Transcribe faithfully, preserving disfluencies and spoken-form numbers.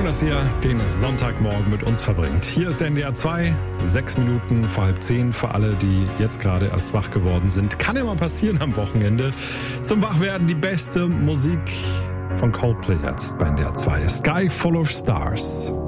dass ihr den Sonntagmorgen mit uns verbringt. Hier ist der N D R zwei, sechs Minuten vor halb zehn für alle, die jetzt gerade erst wach geworden sind. Kann immer passieren am Wochenende. Zum Wachwerden die beste Musik von Coldplay jetzt bei N D R zwei. Sky Full of Stars.